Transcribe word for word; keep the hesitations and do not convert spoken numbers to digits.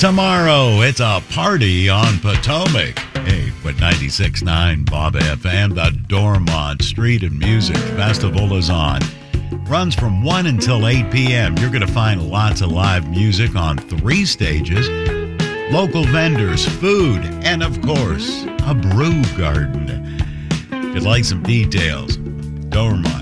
Tomorrow, it's a party on Potomac. Hey, but ninety-six point nine Bob F M, the Dormont Street and Music Festival is on. Runs from one until eight p.m. You're going to find lots of live music on three stages, local vendors, food, and of course, a brew garden. If you'd like some details, Dormont